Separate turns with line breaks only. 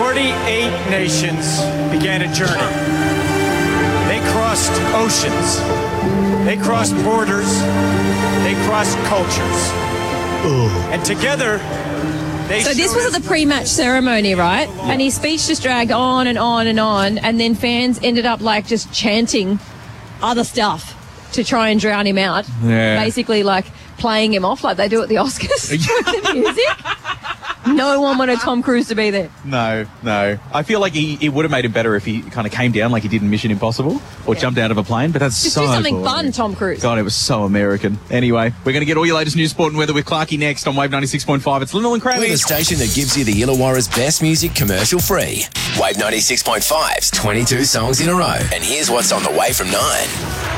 48 nations began a journey. They crossed oceans. They crossed borders. They crossed cultures. And together, they
So this was at the pre-match ceremony, right? Yeah. And his speech just dragged on and on and on, and then fans ended up like just chanting other stuff to try and drown him out.
Yeah.
Basically like playing him off like they do at the Oscars with the music. No one wanted Tom Cruise to be there.
No. I feel like it would have made him better if he kind of came down like he did in Mission Impossible or jumped out of a plane, but that's
Just
so
do something
boring.
fun, Tom Cruise.
God, it was so American. Anyway, we're going to get all your latest news, sport and weather with Clarkie next on Wave 96.5. It's Lyndall and
We're
Craig.
the station that gives you the Illawarra's best music commercial free. Wave 96.5's 22 songs in a row. And here's what's on the way from 9.